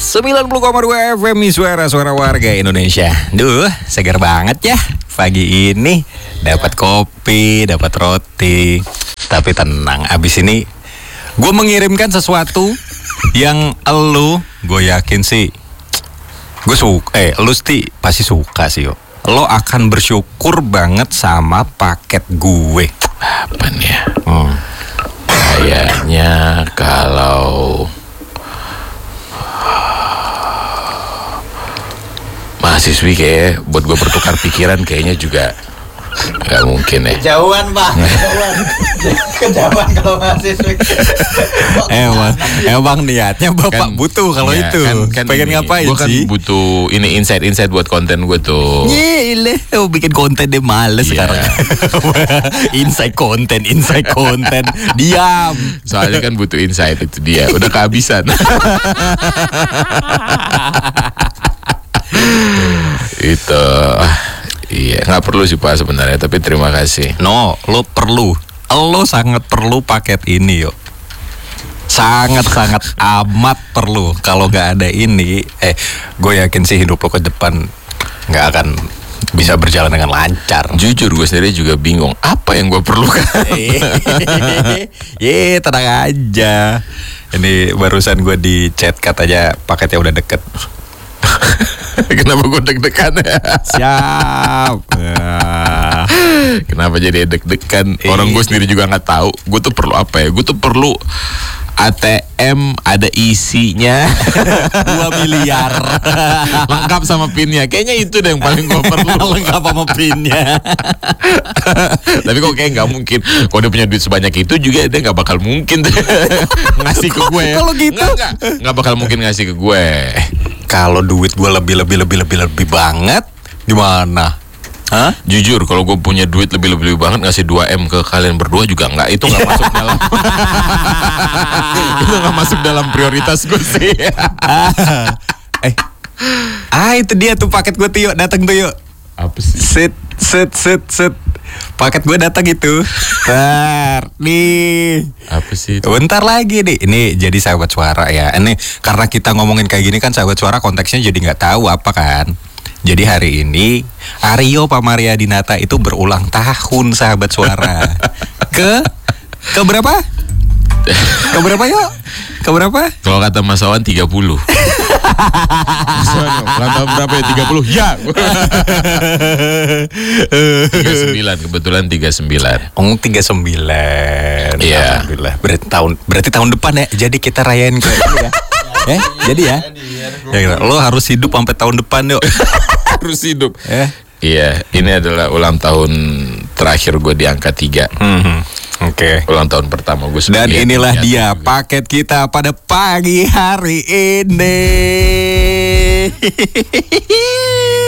90,2 FM suara warga Indonesia. Duh, segar banget ya pagi ini. Dapat kopi, dapat roti. Tapi tenang, abis ini gue mengirimkan sesuatu yang gue yakin sih gue suka. Lu pasti suka sih yo. Lo akan bersyukur banget sama paket gue. Apa nih ya? Kayaknya kalau mahasiswi kayak buat gue bertukar pikiran kayaknya juga nggak mungkin ya. Kejauhan Pak, kejauhan kalau mahasiswi. Emang niatnya Bapak butuh kalau ya, itu pengen ini, ngapain gua kan sih? Butuh ini insight buat konten gue tuh. Gile, bikin konten deh males sekarang. Insight konten, diam. Soalnya kan butuh insight, itu dia udah kehabisan. Itu iya, nggak perlu sih Pak sebenarnya, tapi terima kasih. No, lo sangat perlu paket ini yo. Sangat amat perlu. Kalau nggak ada ini, gue yakin sih hidup lo ke depan nggak akan bisa berjalan dengan lancar. Jujur gue sendiri juga bingung apa yang gue perlukan. Tenang aja. Ini barusan gue di chat katanya paketnya udah deket. Kenapa gue deg-degan ya? Siap. Kenapa jadi deg-degan? Orang gue sendiri juga nggak tahu. Gue tuh perlu apa ya? Gue tuh perlu ATM ada isinya 2 miliar lengkap sama pinnya. Kayaknya itu deh yang paling gue perlu. lengkap sama pinnya. Tapi kok kayak nggak mungkin. Kalau dia punya duit sebanyak itu juga dia nggak bakal mungkin ngasih ke gue. Kalau gitu nggak bakal mungkin ngasih ke gue. Kalau duit gue lebih banget gimana? Hah? Jujur kalau gue punya duit lebih banget ngasih 2M ke kalian berdua juga nggak. Itu nggak masuk dalam itu nggak masuk dalam prioritas gue sih. Itu dia tuh paket gue tuh yuk, datang tuh yuk. Apa sih? Set. Paket gue datang itu. Nih. Apa sih itu? Bentar lagi nih. Ini jadi sahabat suara ya. Ini karena kita ngomongin kayak gini kan sahabat suara konteksnya jadi nggak tahu apa kan. Jadi hari ini Aryo Pamariadinata itu berulang tahun sahabat suara. Ke berapa? Ke berapa yuk? Ke berapa? Kalau kata Mas Awan 30. Mas Awan, ulang tahun berapa ya? 30? Ya. 39, kebetulan 39. 39. Iya. Alhamdulillah. Berarti tahun depan ya. Jadi kita rayain ke ini ya. Jadi ya. Lo harus hidup sampai tahun depan yuk. Harus hidup. Iya, ini adalah ulang tahun terakhir gue di angka 3. Oke. Ulang tahun pertama gue. Dan inilah dia paket kita pada pagi hari ini.